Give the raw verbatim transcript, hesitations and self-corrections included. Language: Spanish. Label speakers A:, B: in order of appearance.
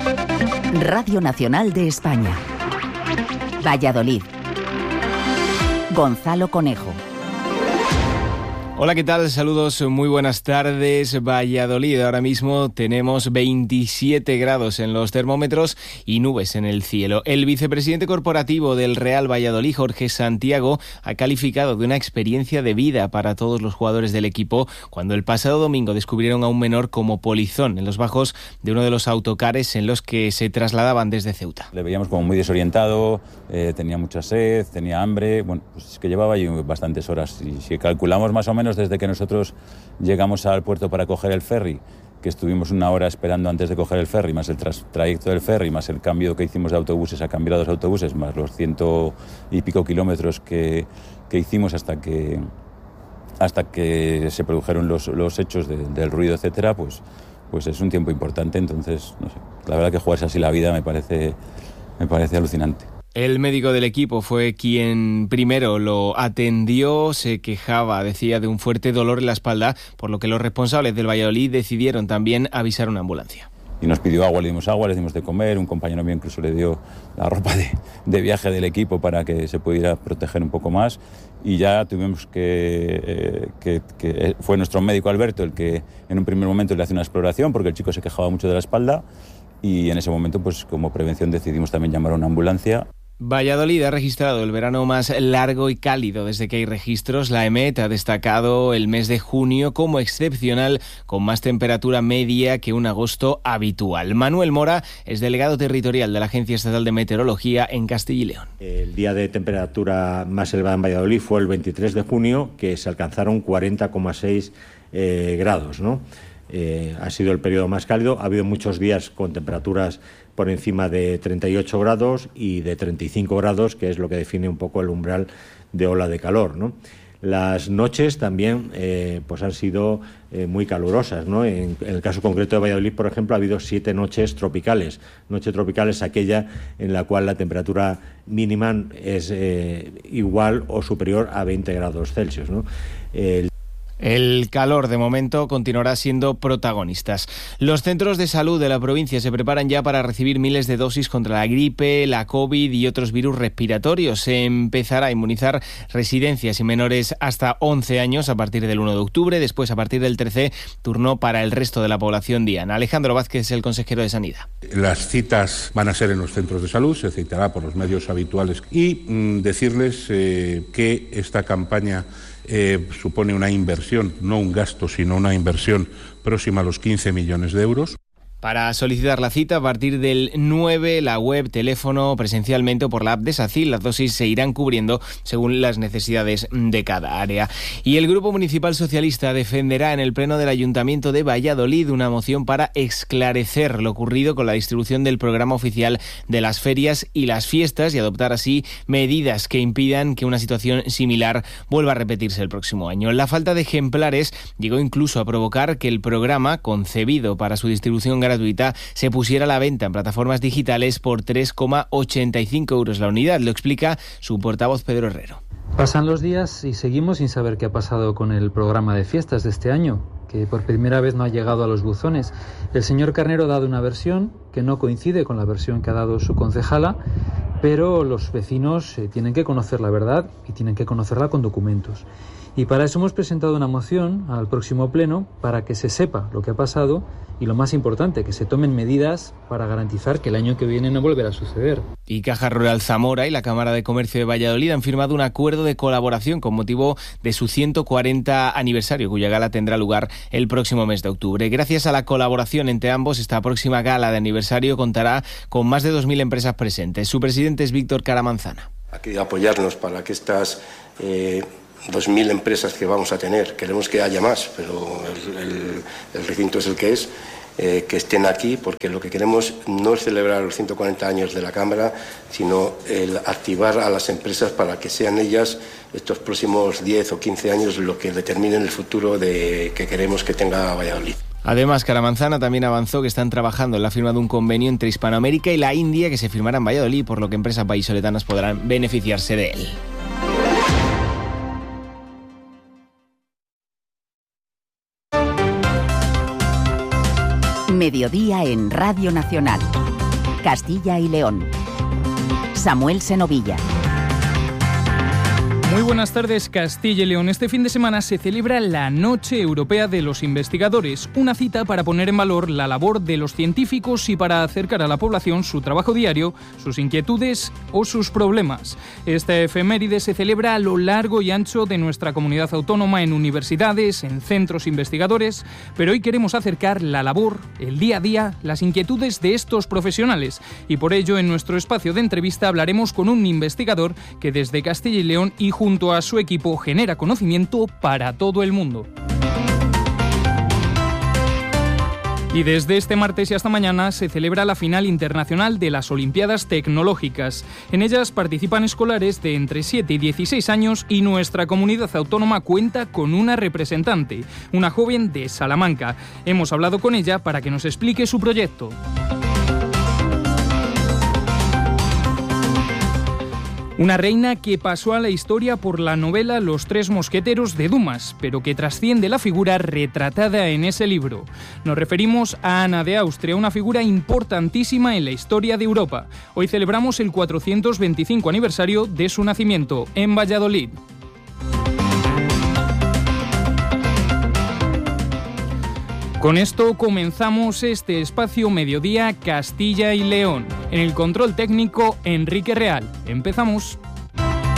A: Radio Nacional de España. Valladolid. Gonzalo Conejo.
B: Hola, ¿qué tal? Saludos, muy buenas tardes. Valladolid, ahora mismo tenemos veintisiete grados en los termómetros y nubes en el cielo. El vicepresidente corporativo del Real Valladolid, Jorge Santiago, ha calificado de una experiencia de vida para todos los jugadores del equipo cuando el pasado domingo descubrieron a un menor como polizón en los bajos de uno de los autocares en los que se trasladaban desde Ceuta.
C: Le veíamos como muy desorientado, eh, tenía mucha sed, tenía hambre, bueno, pues es que llevaba allí bastantes horas y si calculamos más o menos desde que nosotros llegamos al puerto para coger el ferry, que estuvimos una hora esperando antes de coger el ferry, más el tras- trayecto del ferry, más el cambio que hicimos de autobuses a cambiar a dos autobuses, más los ciento y pico kilómetros que, que hicimos hasta que, hasta que se produjeron los, los hechos de, del ruido, etcétera, pues, pues es un tiempo importante. Entonces, no sé, la verdad que jugarse así la vida me parece, me parece alucinante.
B: El médico del equipo fue quien primero lo atendió, se quejaba, decía, de un fuerte dolor en la espalda, por lo que los responsables del Valladolid decidieron también avisar a una ambulancia.
C: Y nos pidió agua, le dimos agua, le dimos de comer, un compañero mío incluso le dio la ropa de, de viaje del equipo para que se pudiera proteger un poco más y ya tuvimos que, eh, que, que fue nuestro médico Alberto el que en un primer momento le hace una exploración porque el chico se quejaba mucho de la espalda y en ese momento pues como prevención decidimos también llamar a una ambulancia.
B: Valladolid ha registrado el verano más largo y cálido desde que hay registros. La EMET ha destacado el mes de junio como excepcional, con más temperatura media que un agosto habitual. Manuel Mora es delegado territorial de la Agencia Estatal de Meteorología en Castilla y León.
D: El día de temperatura más elevada en Valladolid fue el veintitrés de junio, que se alcanzaron cuarenta coma seis eh, grados, ¿no? Eh, ha sido el periodo más cálido. Ha habido muchos días con temperaturas por encima de treinta y ocho grados y de treinta y cinco grados, que es lo que define un poco el umbral de ola de calor, ¿no? Las noches también eh, pues han sido eh, muy calurosas, ¿no? En, en el caso concreto de Valladolid, por ejemplo, ha habido siete noches tropicales. Noche tropical es aquella en la cual la temperatura mínima es eh, igual o superior a veinte grados Celsius, ¿no? El
B: El calor, de momento, continuará siendo protagonistas. Los centros de salud de la provincia se preparan ya para recibir miles de dosis contra la gripe, la COVID y otros virus respiratorios. Se empezará a inmunizar residencias y menores hasta once años a partir del uno de octubre. Después, a partir del trece, turno para el resto de la población diana. Alejandro Vázquez es el consejero de Sanidad.
E: Las citas van a ser en los centros de salud, se citará por los medios habituales. Y mmm, decirles eh, que esta campaña Eh, supone una inversión, no un gasto, sino una inversión próxima a los quince millones de euros.
B: Para solicitar la cita a partir del nueve, la web, teléfono, presencialmente o por la app de SACIL, las dosis se irán cubriendo según las necesidades de cada área. Y el Grupo Municipal Socialista defenderá en el Pleno del Ayuntamiento de Valladolid una moción para esclarecer lo ocurrido con la distribución del programa oficial de las ferias y las fiestas y adoptar así medidas que impidan que una situación similar vuelva a repetirse el próximo año. La falta de ejemplares llegó incluso a provocar que el programa, concebido para su distribución gratuita, se pusiera a la venta en plataformas digitales por tres coma ochenta y cinco euros la unidad. Lo explica su portavoz Pedro Herrero.
F: Pasan los días y seguimos sin saber qué ha pasado con el programa de fiestas de este año, que por primera vez no ha llegado a los buzones. El señor Carnero ha dado una versión que no coincide con la versión que ha dado su concejala, pero los vecinos eh, tienen que conocer la verdad y tienen que conocerla con documentos. Y para eso hemos presentado una moción al próximo pleno para que se sepa lo que ha pasado y, lo más importante, que se tomen medidas para garantizar que el año que viene no volverá a suceder.
B: Y Caja Rural Zamora y la Cámara de Comercio de Valladolid han firmado un acuerdo de colaboración con motivo de su ciento cuarenta aniversario, cuya gala tendrá lugar el próximo mes de octubre. Gracias a la colaboración entre ambos, esta próxima gala de aniversario contará con más de dos mil empresas presentes. Su presidente es Víctor Caramanzana.
G: Hay que apoyarnos para que estas Eh... dos mil empresas que vamos a tener, queremos que haya más, pero el, el, el recinto es el que es, eh, que estén aquí, porque lo que queremos no es celebrar los ciento cuarenta años de la Cámara, sino el activar a las empresas para que sean ellas estos próximos diez o quince años lo que determinen el futuro de, que queremos que tenga Valladolid.
B: Además, Caramanzana también avanzó que están trabajando en la firma de un convenio entre Hispanoamérica y la India que se firmará en Valladolid, por lo que empresas vallisoletanas podrán beneficiarse de él.
A: Mediodía en Radio Nacional. Castilla y León. Samuel Senovilla.
H: Muy buenas tardes, Castilla y León. Este fin de semana se celebra la Noche Europea de los Investigadores, una cita para poner en valor la labor de los científicos y para acercar a la población su trabajo diario, sus inquietudes o sus problemas. Esta efeméride se celebra a lo largo y ancho de nuestra comunidad autónoma, en universidades, en centros investigadores, pero hoy queremos acercar la labor, el día a día, las inquietudes de estos profesionales, y por ello en nuestro espacio de entrevista hablaremos con un investigador que desde Castilla y León y junto a su equipo genera conocimiento para todo el mundo. Y desde este martes y hasta mañana se celebra la final internacional de las Olimpiadas Tecnológicas. En ellas participan escolares de entre siete y dieciséis años y nuestra comunidad autónoma cuenta con una representante, una joven de Salamanca. Hemos hablado con ella para que nos explique su proyecto. Una reina que pasó a la historia por la novela Los Tres Mosqueteros de Dumas, pero que trasciende la figura retratada en ese libro. Nos referimos a Ana de Austria, una figura importantísima en la historia de Europa. Hoy celebramos el cuatrocientos veinticinco aniversario de su nacimiento en Valladolid. Con esto comenzamos este espacio Mediodía Castilla y León. En el control técnico, Enrique Real. Empezamos.